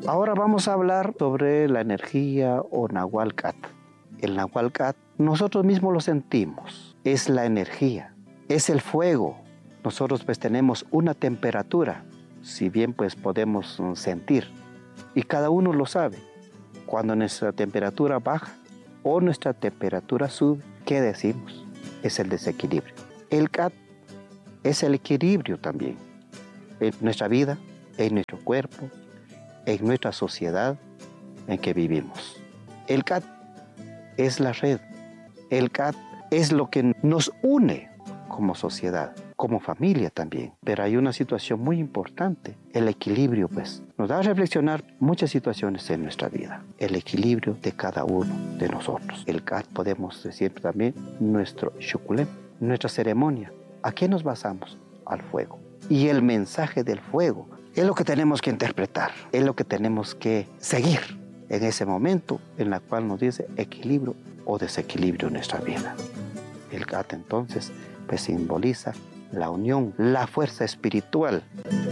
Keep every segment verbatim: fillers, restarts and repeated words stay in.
Ahora vamos a hablar sobre la energía o Nahualcat. El Nahualcat nosotros mismos lo sentimos, es la energía, es el fuego. Nosotros pues tenemos una temperatura, si bien pues podemos sentir, y cada uno lo sabe. Cuando nuestra temperatura baja o nuestra temperatura sube, ¿qué decimos? Es el desequilibrio. El Cat es el equilibrio también en nuestra vida, en nuestro cuerpo, en nuestra sociedad en que vivimos. El Cat es la red. El Cat es lo que nos une como sociedad, como familia también. Pero hay una situación muy importante, el equilibrio, pues. Nos da a reflexionar muchas situaciones en nuestra vida. El equilibrio de cada uno de nosotros. El Cat, podemos decir también, nuestro shukulem, nuestra ceremonia. ¿A qué nos basamos? Al fuego. Y el mensaje del fuego es lo que tenemos que interpretar, es lo que tenemos que seguir en ese momento en el cual nos dice equilibrio o desequilibrio en nuestra vida. El Cat entonces pues simboliza la unión, la fuerza espiritual.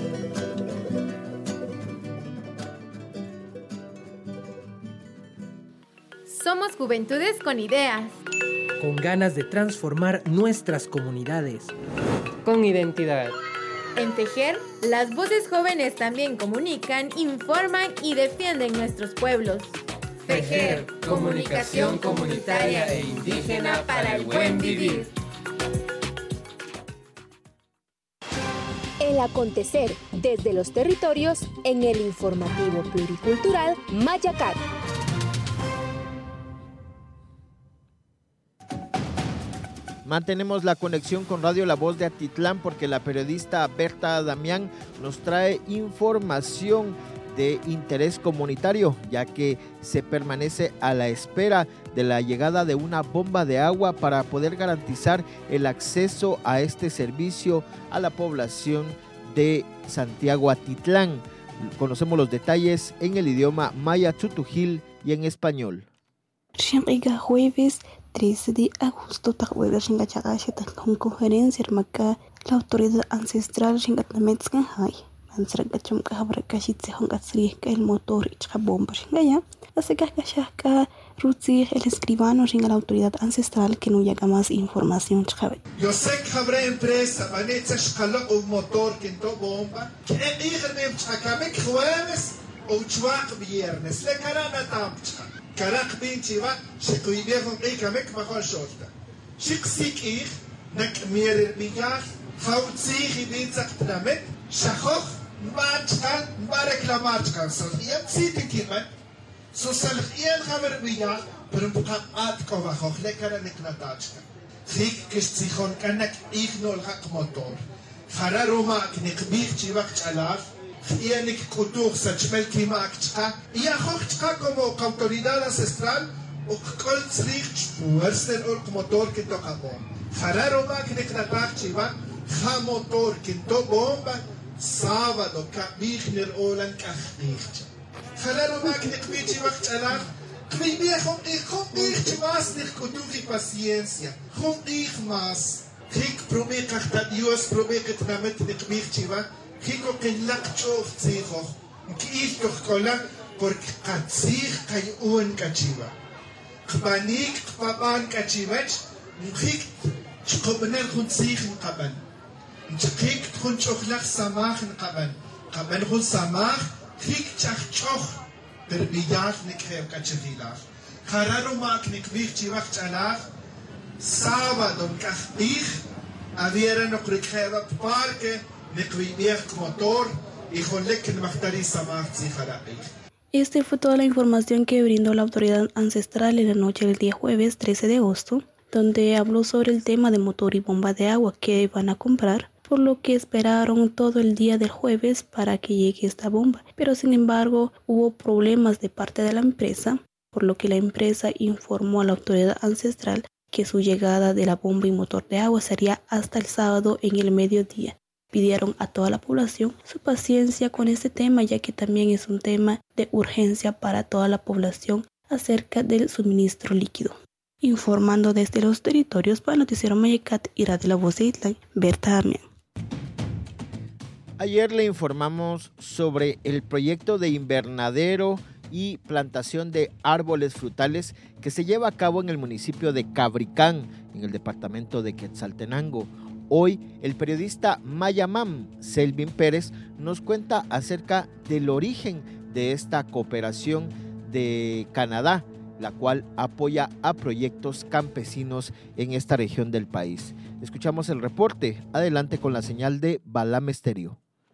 Somos juventudes con ideas, con ganas de transformar nuestras comunidades, con identidad. En Tejer, las voces jóvenes también comunican, informan y defienden nuestros pueblos. Tejer, comunicación comunitaria e indígena para el buen vivir. El acontecer desde los territorios en el informativo pluricultural Mayacat. Mantenemos la conexión con Radio La Voz de Atitlán porque la periodista Berta Damián nos trae información de interés comunitario, ya que se permanece a la espera de la llegada de una bomba de agua para poder garantizar el acceso a este servicio a la población de Santiago Atitlán. Conocemos los detalles en el idioma maya tutujil y en español. Jueves trece de agosto, Tahuega Shingachagashi, con conferencia, Maca, la autoridad ancestral Shingatnametzkan Hay, Mansragachum Kahabrakashi, Hongatsrieka, el motor y Chabomba Shingaya, hace Kakashaka, Rutsi, el escribano, Shinga, la autoridad ancestral que no llega más información. Yo sé que habrá empresa, Vanessa Shkalo, un motor que no bomba, que en Igernem Chakamek jueves o Chuak viernes, le carana tamcha. Karak binchiva, shikuibieron ikamek machon shorta. Shiksik ich, nak mir bigach, hautzich ibinzak tramet, shachoch, machkan, bareklamachkan. So, yam sitikiman, so salch ien hamer bigach, perumpuka atko vachoch, lekara neknatachkan. Chik kishtsichon kanak ich nol hak motor. Hararuma knikbich chivak chalach, Ianik Kutur Sachmel Klimakcha, Iahochka como autoridad ancestral, o Kolzrich, Puersten or motor que toca bomba. Hararoma Kniknatak Chiva, Ha motor que to bomba, sábado, Kabichner Olan Kachnich. Hararoma Knikmichivak Chalach, Kvibiejo, Hijo, Ich más, Nik Kutur y paciencia, Hum Ich más. Hik promekach Dios promeket Namet Nikmichiva. Kiko que lakcho tsijo, que esto cola porque katsig kay un kachiva. Kbanik kbaban kachivach, mkhik chkobner khun tsig qaban. Mkhik khun chokhlak samach qaban. Qaban khun samach, khik chakh chokh berbiyat nikhev kachvilach. Khararo mak nikvich chivach chalach, sábado kakhbich, aviera no krikheva parque. Esta fue toda la información que brindó la autoridad ancestral en la noche del día jueves trece de agosto, donde habló sobre el tema de motor y bomba de agua que van a comprar, por lo que esperaron todo el día del jueves para que llegue esta bomba. Pero sin embargo hubo problemas de parte de la empresa, por lo que la empresa informó a la autoridad ancestral que su llegada de la bomba y motor de agua sería hasta el sábado en el mediodía. Pidieron a toda la población su paciencia con este tema, ya que también es un tema de urgencia para toda la población acerca del suministro líquido. Informando desde los territorios para Noticiero Mayacat y Radio La Voz de Itlán, Berta Damián. Ayer le informamos sobre el proyecto de invernadero y plantación de árboles frutales que se lleva a cabo en el municipio de Cabricán, en el departamento de Quetzaltenango. Hoy, el periodista Mayamam, Selvin Pérez, nos cuenta acerca del origen de esta cooperación de Canadá, la cual apoya a proyectos campesinos en esta región del país. Escuchamos el reporte. Adelante con la señal de Balam Estéreo.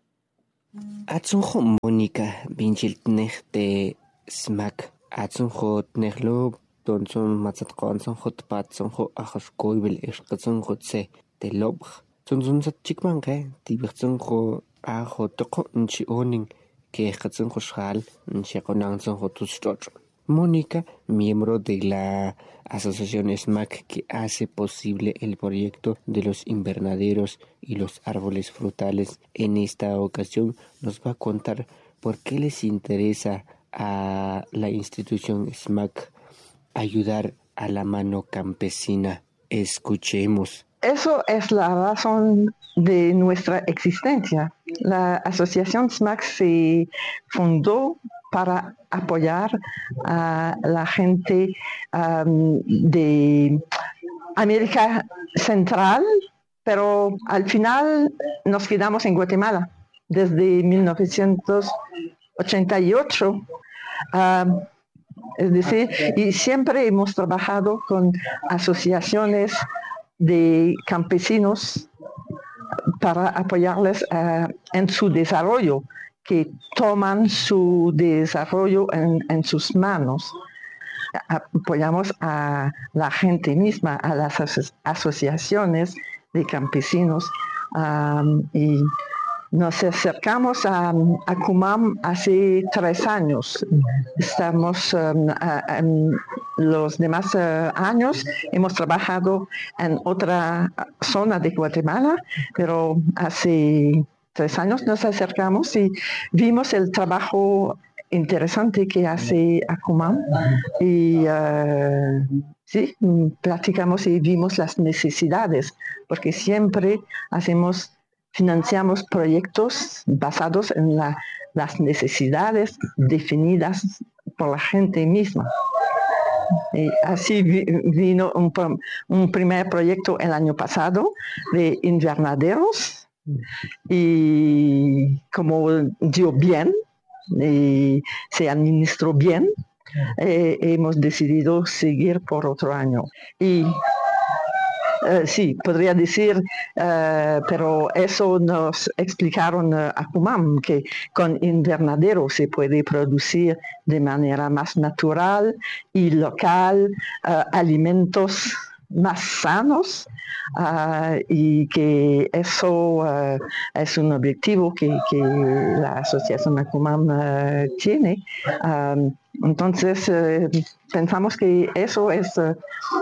Atsunjo Mónica Vinchiltnej de Smack. Atsunjo Tnejlo, Donson Matzatconson Hotpatsonjo Ajascoibil Escatsunjo Tse de Lobj. Sonson Satchikmanke, Tibirsunjo Ajo Toko Nchioning, que Escatsunjo Shal, Ncheconanzonjo Tustocho. Mónica, miembro de la asociación S M A C que hace posible el proyecto de los invernaderos y los árboles frutales, en esta ocasión nos va a contar por qué les interesa a la institución S M A C ayudar a la mano campesina. Escuchemos. Eso es la razón de nuestra existencia. La asociación S M A C se fundó para apoyar a la gente um, de América Central, pero al final nos quedamos en Guatemala desde mil novecientos ochenta y ocho. Um, es decir, y siempre hemos trabajado con asociaciones de campesinos para apoyarles uh, en su desarrollo, que toman su desarrollo en, en sus manos. Apoyamos a la gente misma, a las aso- asociaciones de campesinos, um, y nos acercamos a, a Cumam hace tres años. Estamos, um, a, a, los demás uh, años hemos trabajado en otra zona de Guatemala, pero hace tres años nos acercamos y vimos el trabajo interesante que hace Acumam y uh, sí, platicamos y vimos las necesidades, porque siempre hacemos, financiamos proyectos basados en la, las necesidades definidas por la gente misma. Y así vino un, un primer proyecto el año pasado de invernaderos. Y como dio bien y se administró bien, eh, hemos decidido seguir por otro año. Y uh, sí, podría decir, uh, pero eso nos explicaron uh, a Cumam, que con invernadero se puede producir de manera más natural y local uh, alimentos más sanos. Uh, y que eso uh, es un objetivo que, que la asociación Acumam uh, tiene. Um, entonces uh, pensamos que eso es, uh,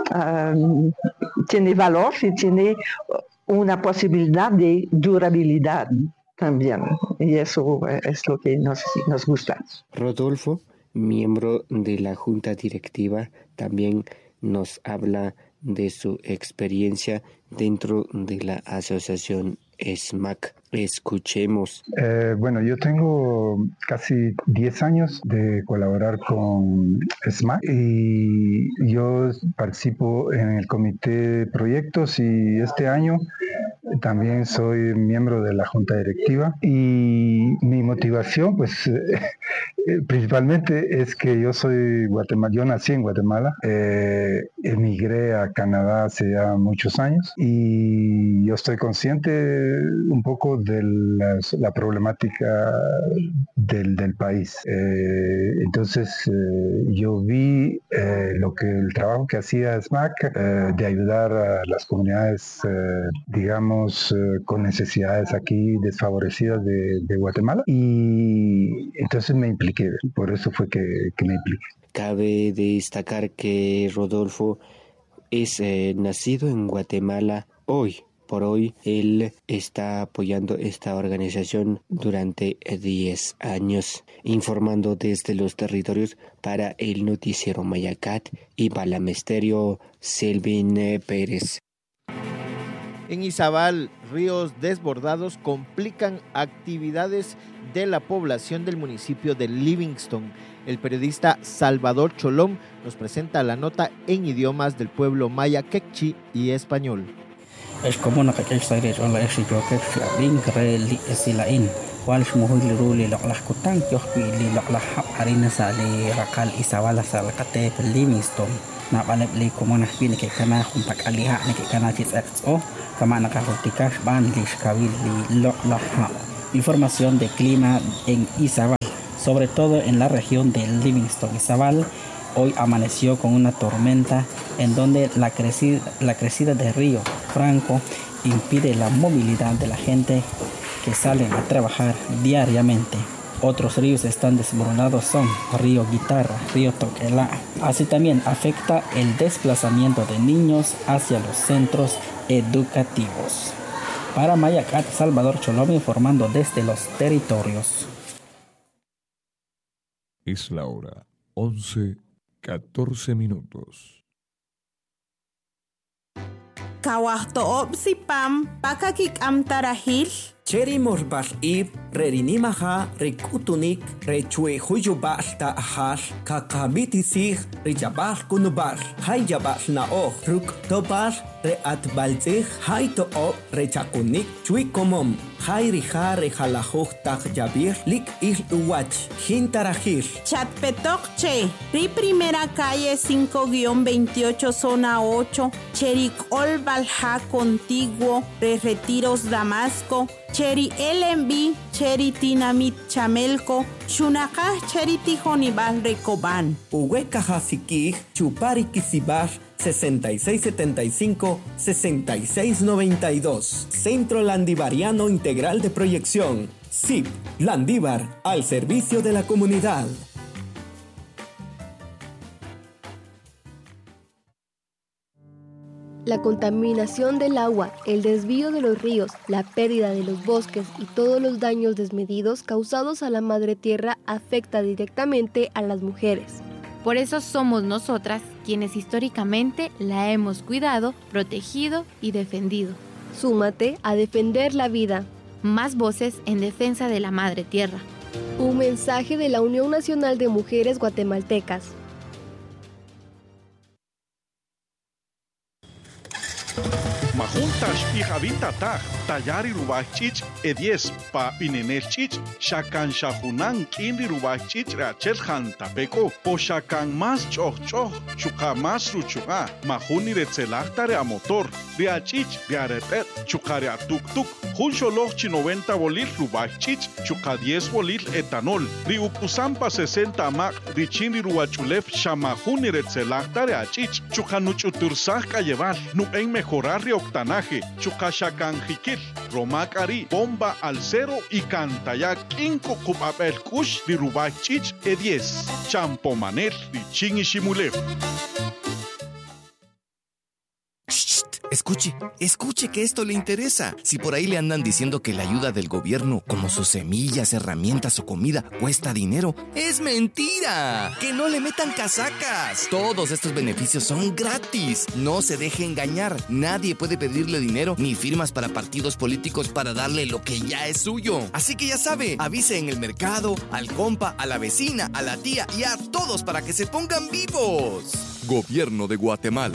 um, tiene valor y tiene una posibilidad de durabilidad también, y eso es lo que nos, nos gusta. Rodolfo, miembro de la junta directiva, también nos habla de su experiencia dentro de la asociación S M A C. Escuchemos. Eh, bueno, yo tengo casi diez años de colaborar con S M A C y yo participo en el comité de proyectos y este año también soy miembro de la junta directiva, y mi motivación pues eh, principalmente es que yo soy guatemalteco, yo nací en Guatemala, eh, emigré a Canadá hace ya muchos años y yo estoy consciente un poco de las, la problemática del, del país. Eh, entonces eh, yo vi eh, lo que el trabajo que hacía S M A C eh, de ayudar a las comunidades, eh, digamos, eh, con necesidades aquí desfavorecidas de, de Guatemala, y entonces me impliqué, por eso fue que, que me impliqué. Cabe destacar que Rodolfo es eh, nacido en Guatemala. Hoy por hoy él está apoyando esta organización durante diez años, informando desde los territorios para el noticiero Mayacat y Balam Estéreo, Selvin Pérez. En Izabal, ríos desbordados complican actividades de la población del municipio de Livingston. El periodista Salvador Cholón nos presenta la nota en idiomas del pueblo maya, quechua y español. Es como una que se dice la es yo que se vincre silain cual muhui liruli la la kutan yo li la la harina sale rakal Izabal salakate Livingston na balebli como una spin que kana junta kaliha ni que kana chis xo kama na kahotika ban lish kabil li lo la información de clima en Izabal, sobre todo en la región de Livingston. Izabal hoy amaneció con una tormenta en donde la crecida, la crecida del río Franco impide la movilidad de la gente que salen a trabajar diariamente. Otros ríos están desbordados son río Guitarra, río Toquela. Así también afecta el desplazamiento de niños hacia los centros educativos. Para Mayacat, Salvador Cholón informando desde los territorios. Es la hora once, catorce minutos. Kawahto sipam pakakik amtarahil. Cheri morbal ib, rerinimaha, rekutunik, rechue huyubal ta ahal, kakabitisig, rijabal kunubal, hayabal naoh, ruk tobal, reatbalzig, hay toob, rechakunik, chui komom, hay rija rejalajuj tak yabir, lik il uwach, jintarajir. Chatpetok che, ri primera calle cinco guión veintiocho zona ocho, Cherik Olbalja contiguo, re retiros Damasco, Cheri L M B, Cheri Tinamit Chamelco, Shunaka Cheri Tijonibal Recoban. Uhueca Hasikij, Chupari Kisibar, sesenta y seis setenta y cinco, sesenta y seis noventa y dos. Centro Landivariano Integral de Proyección. S I P, Landívar, al servicio de la comunidad. La contaminación del agua, el desvío de los ríos, la pérdida de los bosques y todos los daños desmedidos causados a la madre tierra afecta directamente a las mujeres. Por eso somos nosotras quienes históricamente la hemos cuidado, protegido y defendido. Súmate a defender la vida. Más voces en defensa de la madre tierra. Un mensaje de la Unión Nacional de Mujeres Guatemaltecas. Majuntas y Javita Taj, Tayari Rubachich, Edies, Pa Pinenelchich, Shakan Shahunan, Kindi Rubachich, Rachel Hantapeco, Po Shakan Mas Choch Choch, Chuka Mas Ruchuga, Mahuni Retzelachtare a motor, Riachich, Riarepet, Chukarea Tuk Tuk, Juncholochi noventa bolil Rubachich, Chuka diez bolil etanol, Riukusampa sesenta Mac, Richindi Ruachulef, Shamahuni Retzelachtare a Chich, Chukanuchutursach Cayeval, Nu en mejorar Octanaje, Chukashakan Jikil, Romakari, Bomba al Cero y Cantaya Kinko Kupapel Kush, di Rubachich e diez, Champomanel, di Chingishimulev. Escuche, escuche que esto le interesa. Si por ahí le andan diciendo que la ayuda del gobierno, como sus semillas, herramientas o comida, cuesta dinero, ¡es mentira! ¡Que no le metan casacas! Todos estos beneficios son gratis. No se deje engañar. Nadie puede pedirle dinero ni firmas para partidos políticos para darle lo que ya es suyo. Así que ya sabe, avise en el mercado, al compa, a la vecina, a la tía y a todos para que se pongan vivos. Gobierno de Guatemala.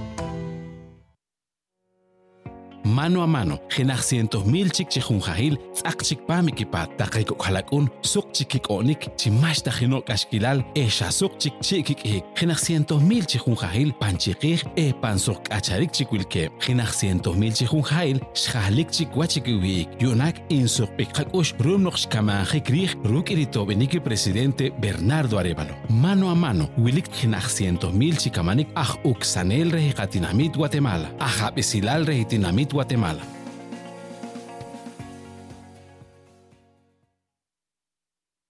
Mano a mano, genach cientos mil chik chihunjahil, tzak chik pamikipat, takaiko halakun, suk chikik onik, chimash tajino kashkilal, esha suk chik chikik ik, genach cientos mil chihunjahil, panchikik, e pansok acharik chikwilke, genach cientos mil chihunjahil, shahlik chikwachikiwik, yunak insuk pikhakush, rumnoch shkamanjikrik, ruk iritobeniki presidente Bernardo Arevalo. Mano a mano, wilik genach cientos mil chikamanik, aj uksanel rehicatinamit Guatemala, aj apisilal rehitinamit Guatemala.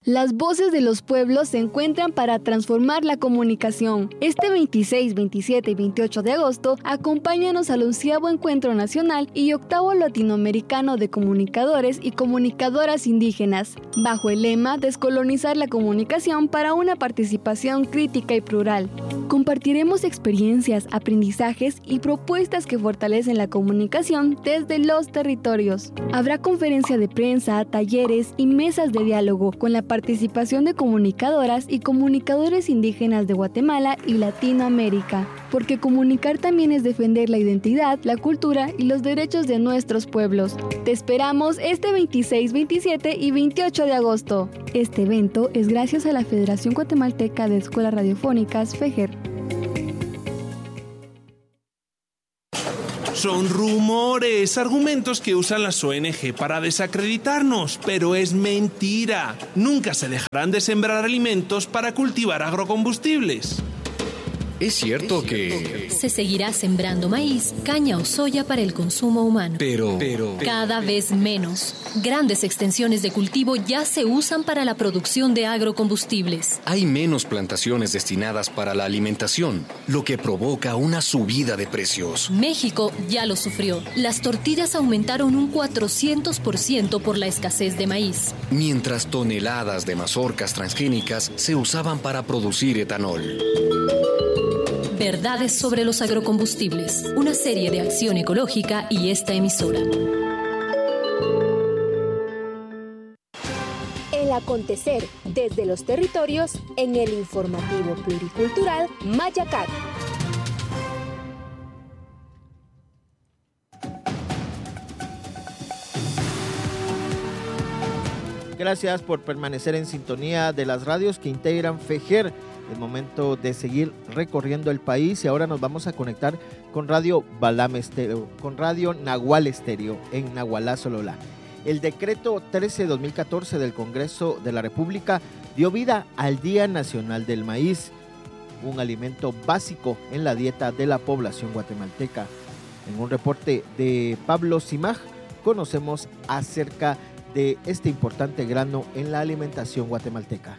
Las voces de los pueblos se encuentran para transformar la comunicación. Este veintiséis, veintisiete y veintiocho de agosto, acompáñanos al onceavo Encuentro Nacional y octavo Latinoamericano de Comunicadores y Comunicadoras Indígenas, bajo el lema Descolonizar la comunicación para una participación crítica y plural. Compartiremos experiencias, aprendizajes y propuestas que fortalecen la comunicación desde los territorios. Habrá conferencia de prensa, talleres y mesas de diálogo con la participación de comunicadoras y comunicadores indígenas de Guatemala y Latinoamérica, porque comunicar también es defender la identidad, la cultura y los derechos de nuestros pueblos. Te esperamos este veintiséis, veintisiete y veintiocho de agosto. Este evento es gracias a la Federación Guatemalteca de Escuelas Radiofónicas, FEGER. Son rumores, argumentos que usan las O N G para desacreditarnos, pero es mentira. Nunca se dejarán de sembrar alimentos para cultivar agrocombustibles. Es cierto que se seguirá sembrando maíz, caña o soya para el consumo humano. Pero, pero cada vez menos. Grandes extensiones de cultivo ya se usan para la producción de agrocombustibles. Hay menos plantaciones destinadas para la alimentación, lo que provoca una subida de precios. México ya lo sufrió. Las tortillas aumentaron un cuatrocientos por ciento por la escasez de maíz. Mientras toneladas de mazorcas transgénicas se usaban para producir etanol. Verdades sobre los agrocombustibles, una serie de Acción Ecológica y esta emisora. El acontecer desde los territorios en el informativo pluricultural Mayacat. Gracias por permanecer en sintonía de las radios que integran FEGER. Es momento de seguir recorriendo el país y ahora nos vamos a conectar con Radio Balam Estéreo, con Radio Nahual Estéreo en Nahualá, Sololá. El decreto trece dos mil catorce del Congreso de la República dio vida al Día Nacional del Maíz, un alimento básico en la dieta de la población guatemalteca. En un reporte de Pablo Simaj conocemos acerca de este importante grano en la alimentación guatemalteca.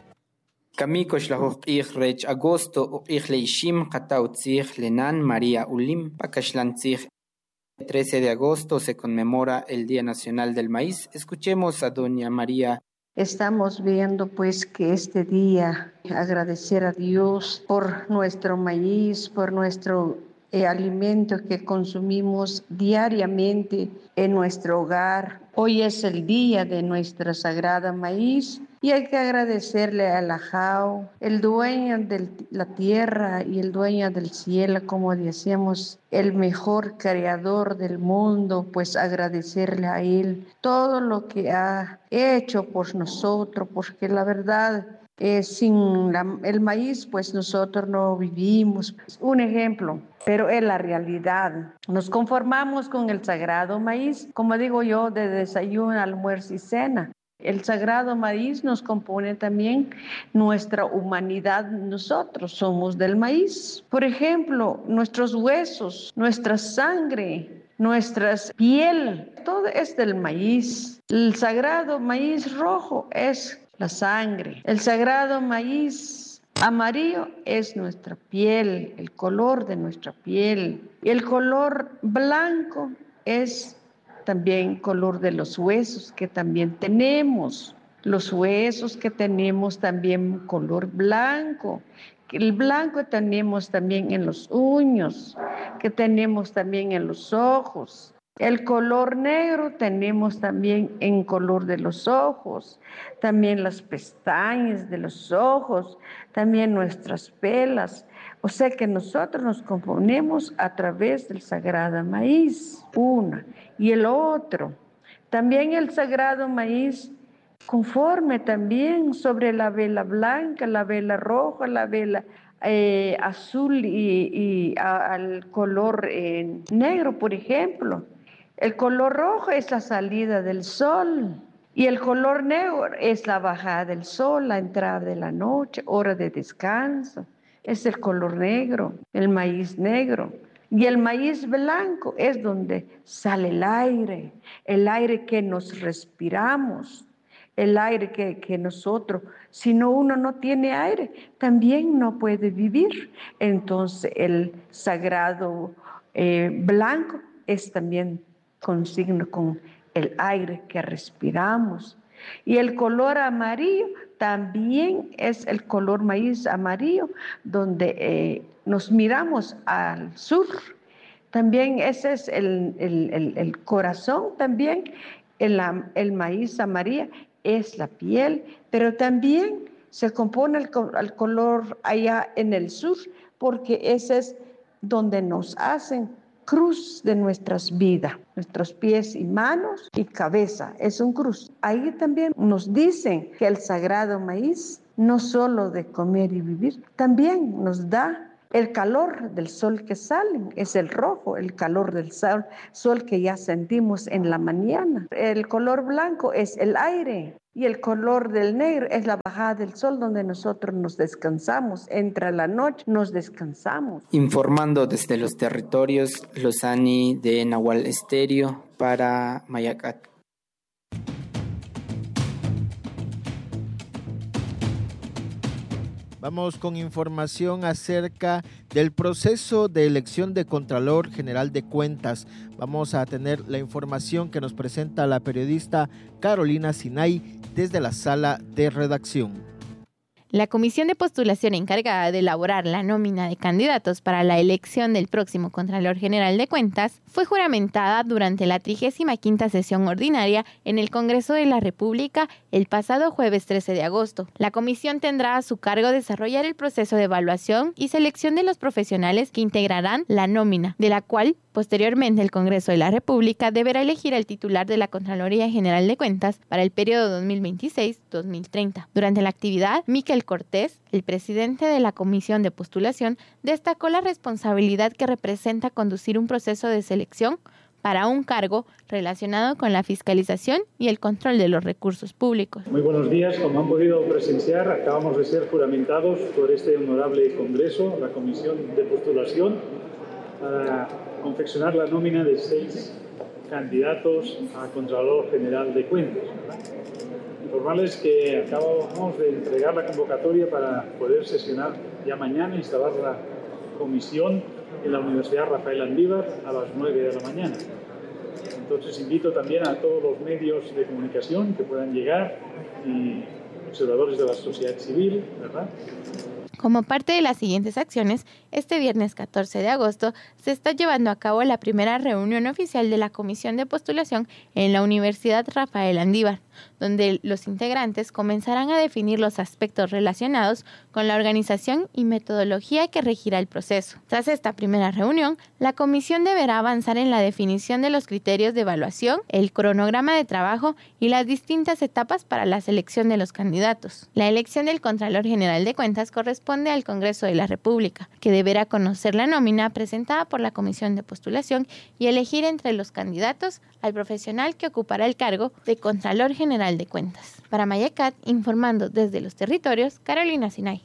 Kamikosh la ich rech agosto ich leishim katautzich lenan María Ulim pakashlantzich. trece de agosto se conmemora el Día Nacional del Maíz. Escuchemos a doña María. Estamos viendo pues que este día agradecer a Dios por nuestro maíz, por nuestro eh, alimento que consumimos diariamente en nuestro hogar. Hoy es el día de nuestra sagrada maíz y hay que agradecerle a la Jao, el dueño de la tierra y el dueño del cielo, como decíamos, el mejor creador del mundo, pues agradecerle a él todo lo que ha hecho por nosotros, porque la verdad, eh, sin la, el maíz, pues nosotros no vivimos. Un ejemplo, pero es la realidad. Nos conformamos con el sagrado maíz, como digo yo, de desayuno, almuerzo y cena. El sagrado maíz nos compone también nuestra humanidad. Nosotros somos del maíz. Por ejemplo, nuestros huesos, nuestra sangre, nuestra piel, todo es del maíz. El sagrado maíz rojo es la sangre. El sagrado maíz amarillo es nuestra piel, el color de nuestra piel. Y el color blanco es también color de los huesos que también tenemos. Los huesos que tenemos también color blanco. El blanco tenemos también en los uñas, que tenemos también en los ojos. El color negro tenemos también en color de los ojos, también las pestañas de los ojos, también nuestras pelas. O sea que nosotros nos componemos a través del sagrado maíz, una. Y el otro, también el sagrado maíz conforme también sobre la vela blanca, la vela roja, la vela eh, azul y, y a, al color eh, negro, por ejemplo. El color rojo es la salida del sol y el color negro es la bajada del sol, la entrada de la noche, hora de descanso. Es el color negro, el maíz negro. Y el maíz blanco es donde sale el aire, el aire que nos respiramos, el aire que, que nosotros, si no uno no tiene aire, también no puede vivir. Entonces el sagrado eh, blanco es también consigno con el aire que respiramos. Y el color amarillo también es el color maíz amarillo, donde eh, nos miramos al sur. También ese es el, el, el, el corazón, también el, el maíz amarillo es la piel, pero también se compone el, el color allá en el sur, porque ese es donde nos hacen cruz de nuestras vidas, nuestros pies y manos y cabeza, es un cruz. Ahí también nos dicen que el sagrado maíz, no solo de comer y vivir, también nos da el calor del sol que sale, es el rojo, el calor del sol, sol que ya sentimos en la mañana. El color blanco es el aire y el color del negro es la bajada del sol, donde nosotros nos descansamos. Entra la noche, nos descansamos. Informando desde los territorios, Lozani de Nahual Estéreo para Mayacat. Vamos con información acerca del proceso de elección de Contralor General de Cuentas. Vamos a tener la información que nos presenta la periodista Carolina Sinay desde la sala de redacción. La comisión de postulación encargada de elaborar la nómina de candidatos para la elección del próximo Contralor General de Cuentas fue juramentada durante la trigésima quinta sesión ordinaria en el Congreso de la República el pasado jueves trece de agosto. La comisión tendrá a su cargo desarrollar el proceso de evaluación y selección de los profesionales que integrarán la nómina, de la cual posteriormente el Congreso de la República deberá elegir al titular de la Contraloría General de Cuentas para el periodo dos mil veintiséis a dos mil treinta. Durante la actividad, Miquel Cortés, el presidente de la comisión de postulación, destacó la responsabilidad que representa conducir un proceso de selección para un cargo relacionado con la fiscalización y el control de los recursos públicos. Muy buenos días. Como han podido presenciar, acabamos de ser juramentados por este honorable Congreso, la comisión de postulación, para confeccionar la nómina de seis candidatos a Contralor General de Cuentas. Informarles que acabamos de entregar la convocatoria para poder sesionar ya mañana, instalar la comisión en la Universidad Rafael Andívar a las nueve de la mañana. Entonces invito también a todos los medios de comunicación que puedan llegar y observadores de la sociedad civil, ¿verdad? Como parte de las siguientes acciones, este viernes catorce de agosto se está llevando a cabo la primera reunión oficial de la Comisión de Postulación en la Universidad Rafael Andívar, donde los integrantes comenzarán a definir los aspectos relacionados con la organización y metodología que regirá el proceso. Tras esta primera reunión, la comisión deberá avanzar en la definición de los criterios de evaluación, el cronograma de trabajo y las distintas etapas para la selección de los candidatos. La elección del Contralor General de Cuentas corresponde al Congreso de la República, que deberá conocer la nómina presentada por la Comisión de Postulación y elegir entre los candidatos al profesional que ocupará el cargo de Contralor General de Cuentas. Para Mayacat, informando desde los territorios, Carolina Sinay.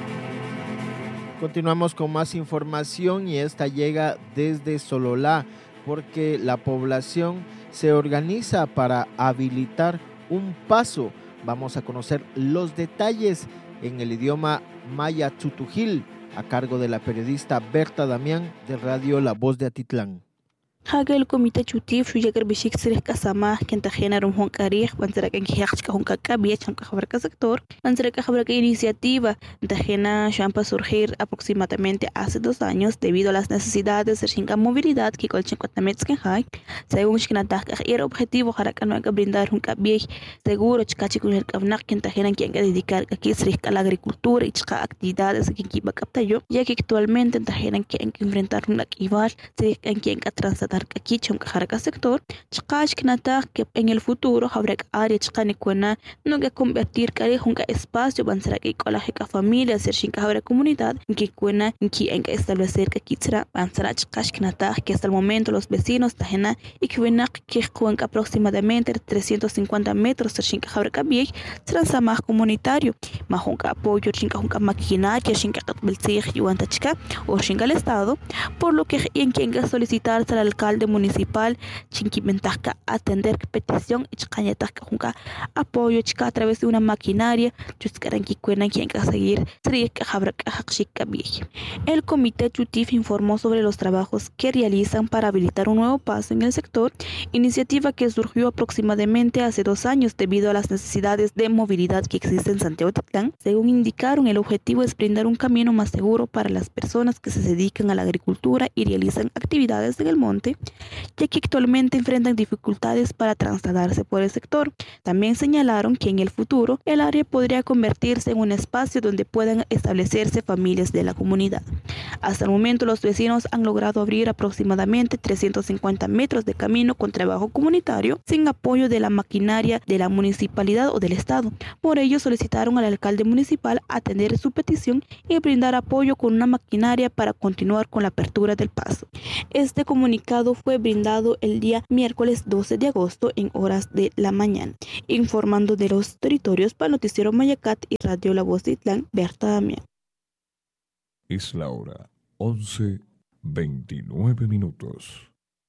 Continuamos con más información y esta llega desde Sololá, porque la población se organiza para habilitar un paso. Vamos a conocer los detalles en el idioma maya tzutujil, a cargo de la periodista Berta Damián de Radio La Voz de Atitlán. Haga el comité chutif su llegar bishik sirek kasama kenta generum hon karih bansera kan hiachka hon kakabia chanka habraka sector bansera ka habraka iniciativa tajena champa surgir aproximadamente hace dos años debido a las necesidades de chinka movilidad que colchen cuatamets que hay según shkinatak era objetivo haraka no ka brindar hon kabia seguro chkachi kun el kavnak kenta generan quien dedicar aquí sirek a la agricultura y chka actividades que kiba kaptayo ya que actualmente tajenan que enfrentar una igual sirek kan quien ka trans aquí chunka haraka sector chqash knata que en el futuro habrá área chqani kuena no que convertir kare junka espacio bansara que colaje ka familia ser chinka habrá comunidad que kuena que en que establecer que kitra bansara chqash knata que hasta el momento los vecinos tajena y que kuena que cuenca aproximadamente trescientos cincuenta metros ser chinka habrá ka bien transa más comunitario más junka apoyo chinka junka maquinaria chinka belsig yuanta chica o chinka el estado por lo que en quien solicitar al alcalde municipal Chinquimentasca atender petición Ichcañetasca junca apoyo chica a través de una maquinaria Chuscaranqui Cuenan quien que seguir El comité Chutif informó sobre los trabajos que realizan para habilitar un nuevo paso en el sector, iniciativa que surgió aproximadamente hace dos años debido a las necesidades de movilidad que existen en Santiago Titlán. Según indicaron, el objetivo es brindar un camino más seguro para las personas que se dedican a la agricultura y realizan actividades en el monte, ya que actualmente enfrentan dificultades para trasladarse por el sector. También señalaron que en el futuro el área podría convertirse en un espacio donde puedan establecerse familias de la comunidad. Hasta el momento los vecinos han logrado abrir aproximadamente trescientos cincuenta metros de camino con trabajo comunitario sin apoyo de la maquinaria de la municipalidad o del estado. Por ello solicitaron al alcalde municipal atender su petición y brindar apoyo con una maquinaria para continuar con la apertura del paso. Este comunicado fue brindado el día miércoles doce de agosto en horas de la mañana. Informando de los territorios para Noticiero Mayacat y Radio La Voz de Titlán, Berta Damián. Es la hora once veintinueve minutos.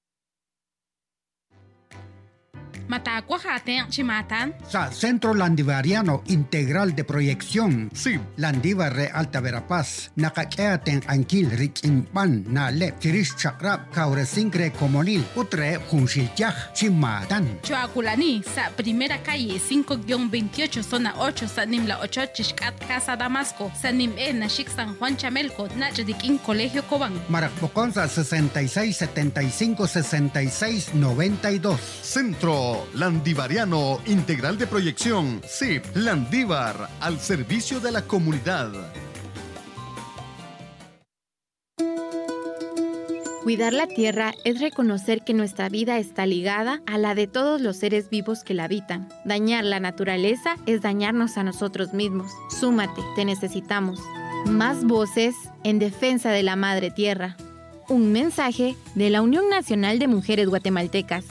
Matacuajate, Chimatan. Sa Centro Landivariano Integral de Proyección. Sí. Landivar Re Alta Verapaz. Nakakeaten Anquil Riquimpan. Nale. Chirish Chakrap. Kauresincre Comonil. Utre Junshilchaj. Chimatan. Choaculani. Sa primera calle cinco veintiocho zona ocho. Sa Nimla ocho Chishkat Casa Damasco. Sa Nim E Nashik San Juan Chamelco. Nachdikin Colegio Cobán. Marapoconza sesenta y seis setenta y cinco sesenta y seis noventa y dos. Centro Landivariano Integral de Proyección, C I P Landívar, al servicio de la comunidad. Cuidar la tierra es reconocer que nuestra vida está ligada a la de todos los seres vivos que la habitan. Dañar la naturaleza es dañarnos a nosotros mismos. Súmate, te necesitamos. Más voces en defensa de la madre tierra. Un mensaje de la Unión Nacional de Mujeres Guatemaltecas.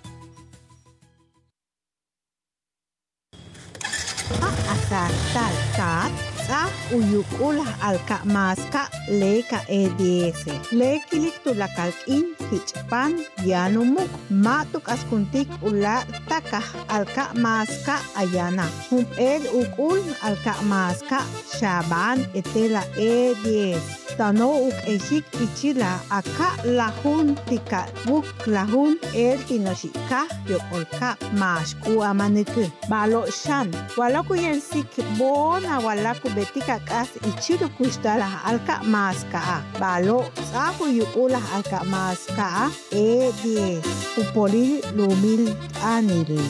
Tal tat sa uyukula alka maska leka eds le kilik tulakal in hichpan yanumuk matuk askuntik ula taka alka maska ayana hum ed ukul alka maska shaban etela eds tano uk eshik ichila aka lahun tika buk lahun el kinoshika yokolka mashku amaneku balo shan wala kuyensi bona wala ku betika kas ichiru kushtala alka maska balo sahu yukula alka maska e die upoli lumil anil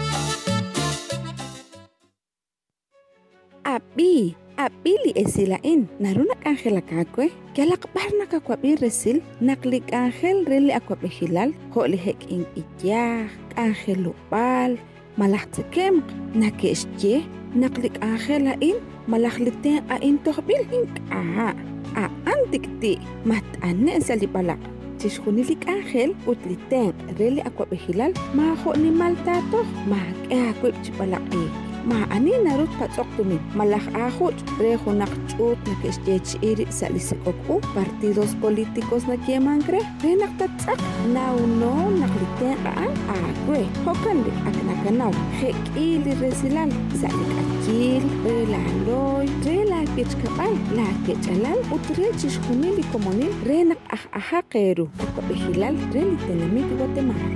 abi abili esilain naruna Ángela kakwe que alakbarna kakwabi resil naklik Ángel reli akwabi hilal holi hek in ijah Ángel lupal malahtikem nakeshje naklik Ángela in malahliten a in tohbil ink a a antikti mat anne salipalak tishkunilik Ángel utliten reli akwabi hilal ma ho ni maltato ma akwib chipalak e ma ani narut patsoktumin malak ahot rejo nakchut nakesjech iri salisikoku partidos políticos na kiemangre renak tatsak na uno nakliten aan agwe hokandi aknakanaw hek ili resilal salik akil relaloy rela kechkapay la kechalan utrechish kunili komonil renak ah ahakeru kapihilal reli tenamit Guatemala.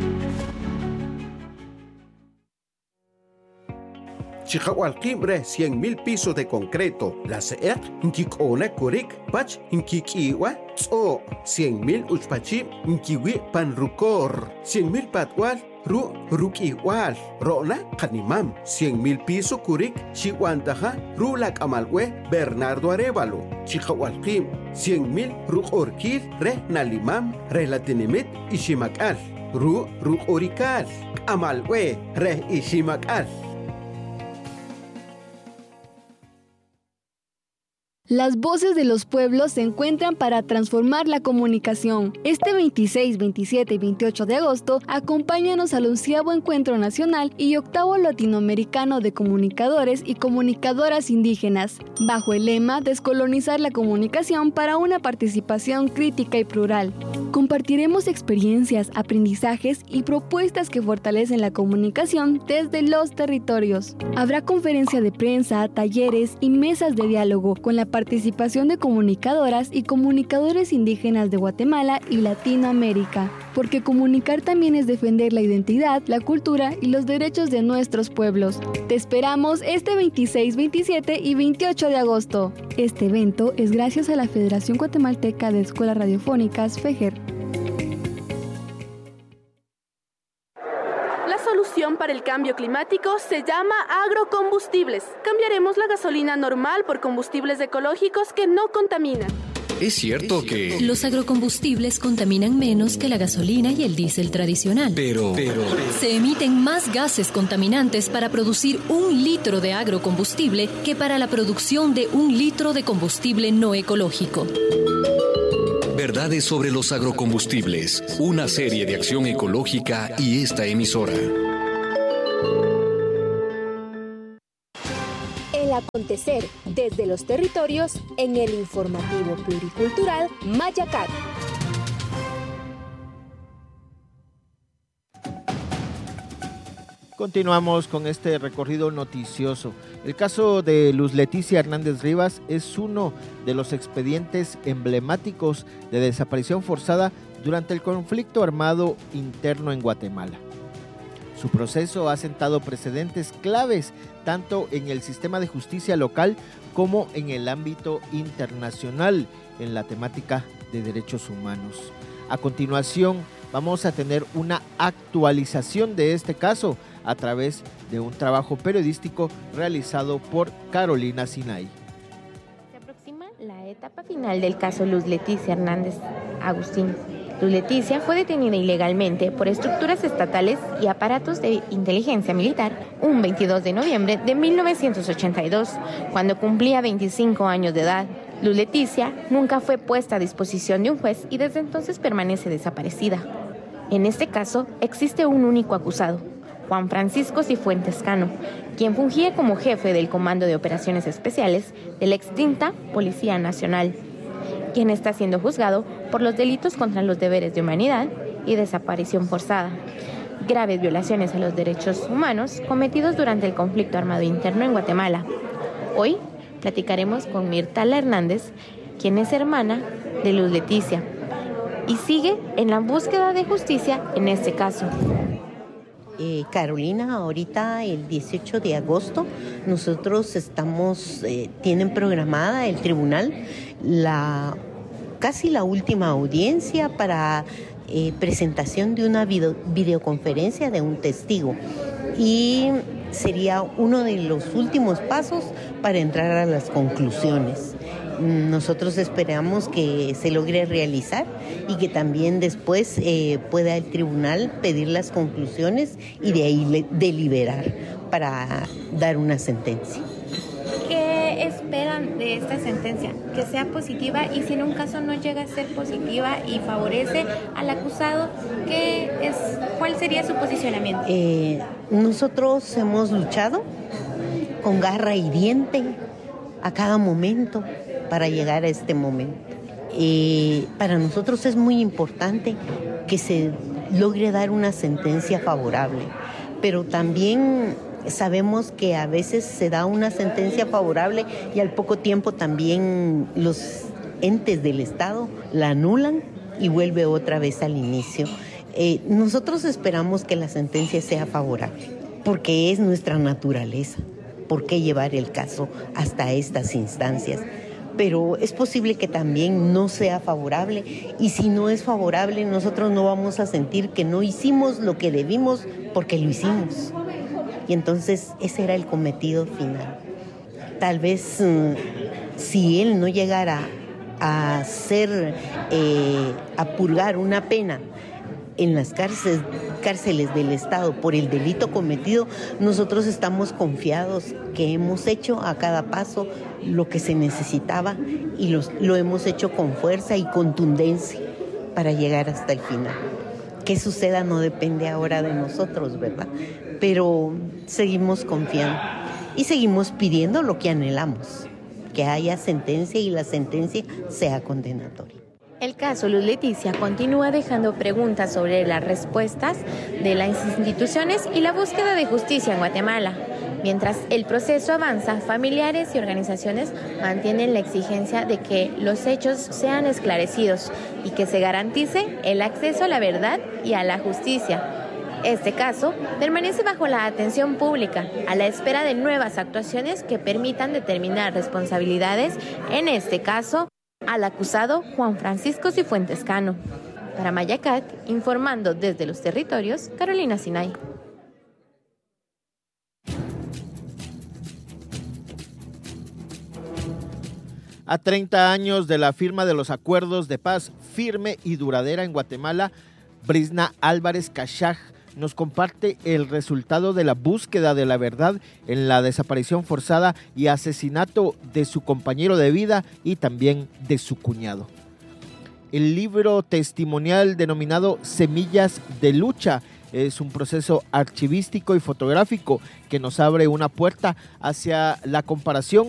Chihuahualquimbre cien mil pisos de concreto. La C E C Nkikone Kurik Pach Nkikiwa Tso cien mil Uchpachi Nkiwi Panrucor cien mil Patwal Ru Rukiwal Rona Kanimam cien mil piso Kurik Chihuantaja Rulak Amalwe Bernardo Arevalo Chihuahualquim cien mil Rukorkil Re Nalimam Relatinimit Ishimakal Ru Rukorikal Amalwe Re Ishimakal Las voces de los pueblos se encuentran para transformar la comunicación. Este veintiséis, veintisiete y veintiocho de agosto, acompáñanos al onceavo Encuentro Nacional y octavo Latinoamericano de Comunicadores y Comunicadoras Indígenas, bajo el lema Descolonizar la comunicación para una participación crítica y plural. Compartiremos experiencias, aprendizajes y propuestas que fortalecen la comunicación desde los territorios. Habrá conferencia de prensa, talleres y mesas de diálogo con la participación de comunicadoras y comunicadores indígenas de Guatemala y Latinoamérica, porque comunicar también es defender la identidad, la cultura y los derechos de nuestros pueblos. Te esperamos este veintiséis, veintisiete y veintiocho de agosto. Este evento es gracias a la Federación Guatemalteca de Escuelas Radiofónicas, FEGER. La solución para el cambio climático se llama agrocombustibles. Cambiaremos la gasolina normal por combustibles ecológicos que no contaminan. Es cierto que... Los agrocombustibles contaminan menos que la gasolina y el diésel tradicional. Pero, pero... Se emiten más gases contaminantes para producir un litro de agrocombustible que para la producción de un litro de combustible no ecológico. Verdades sobre los agrocombustibles, una serie de acción ecológica y esta emisora. El acontecer desde los territorios en el informativo pluricultural Mayacat. Continuamos con este recorrido noticioso. El caso de Luz Leticia Hernández Rivas es uno de los expedientes emblemáticos de desaparición forzada durante el conflicto armado interno en Guatemala. Su proceso ha sentado precedentes claves tanto en el sistema de justicia local como en el ámbito internacional en la temática de derechos humanos. A continuación, vamos a tener una actualización de este caso a través de un trabajo periodístico realizado por Carolina Sinay. Se aproxima la etapa final del caso Luz Leticia Hernández Agustín. Luz Leticia fue detenida ilegalmente por estructuras estatales y aparatos de inteligencia militar un veintidós de noviembre de mil novecientos ochenta y dos, cuando cumplía veinticinco años de edad. Luz Leticia nunca fue puesta a disposición de un juez y desde entonces permanece desaparecida. En este caso existe un único acusado, Juan Francisco Cifuentes Cano, quien fungía como jefe del Comando de Operaciones Especiales de la extinta Policía Nacional, quien está siendo juzgado por los delitos contra los deberes de humanidad y desaparición forzada, graves violaciones a los derechos humanos cometidos durante el conflicto armado interno en Guatemala. Hoy platicaremos con Mirtala Hernández, quien es hermana de Luz Leticia y sigue en la búsqueda de justicia en este caso. Eh, Carolina, ahorita el dieciocho de agosto nosotros estamos, eh, tienen programada el tribunal la casi la última audiencia para eh, presentación de una video, videoconferencia de un testigo y sería uno de los últimos pasos para entrar a las conclusiones. Nosotros esperamos que se logre realizar y que también después eh, pueda el tribunal pedir las conclusiones y de ahí le, deliberar para dar una sentencia. ¿Qué esperan de esta sentencia? Que sea positiva, y si en un caso no llega a ser positiva y favorece al acusado, ¿qué es, ¿cuál sería su posicionamiento? Eh, nosotros hemos luchado con garra y diente a cada momento para llegar a este momento. Eh, para nosotros es muy importante que se logre dar una sentencia favorable, pero también sabemos que a veces se da una sentencia favorable y al poco tiempo también los entes del Estado la anulan y vuelve otra vez al inicio. Eh, nosotros esperamos que la sentencia sea favorable, porque es nuestra naturaleza. ¿Por qué llevar el caso hasta estas instancias? Pero es posible que también no sea favorable, y si no es favorable nosotros no vamos a sentir que no hicimos lo que debimos porque lo hicimos. Y entonces ese era el cometido final. Tal vez uh, si él no llegara a hacer, eh, a purgar una pena en las cárceles, cárceles del Estado por el delito cometido, nosotros estamos confiados que hemos hecho a cada paso lo que se necesitaba y los, lo hemos hecho con fuerza y contundencia para llegar hasta el final. ¿Qué suceda? No depende ahora de nosotros, ¿verdad? Pero seguimos confiando y seguimos pidiendo lo que anhelamos, que haya sentencia y la sentencia sea condenatoria. El caso Luz Leticia continúa dejando preguntas sobre las respuestas de las instituciones y la búsqueda de justicia en Guatemala. Mientras el proceso avanza, familiares y organizaciones mantienen la exigencia de que los hechos sean esclarecidos y que se garantice el acceso a la verdad y a la justicia. Este caso permanece bajo la atención pública, a la espera de nuevas actuaciones que permitan determinar responsabilidades, en este caso, al acusado Juan Francisco Cifuentes Cano. Para Mayacat, informando desde los territorios, Carolina Sinay. A treinta años de la firma de los acuerdos de paz firme y duradera en Guatemala, Brisna Álvarez Cachaj nos comparte el resultado de la búsqueda de la verdad en la desaparición forzada y asesinato de su compañero de vida y también de su cuñado. El libro testimonial denominado Semillas de Lucha es un proceso archivístico y fotográfico que nos abre una puerta hacia la comparación